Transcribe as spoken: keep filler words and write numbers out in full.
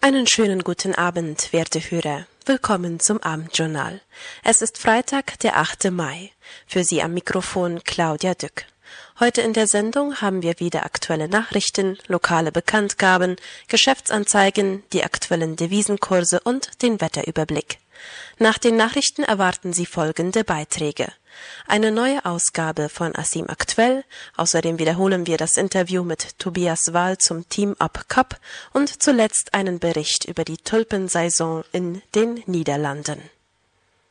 Einen schönen guten Abend, werte Hörer. Willkommen zum Abendjournal. Es ist Freitag, der achte Mai. Für Sie am Mikrofon Claudia Dück. Heute in der Sendung haben wir wieder aktuelle Nachrichten, lokale Bekanntgaben, Geschäftsanzeigen, die aktuellen Devisenkurse und den Wetterüberblick. Nach den Nachrichten erwarten Sie folgende Beiträge. Eine neue Ausgabe von Asim Aktuell, außerdem wiederholen wir das Interview mit Tobias Wahl zum Team Up Cup und zuletzt einen Bericht über die Tulpensaison in den Niederlanden.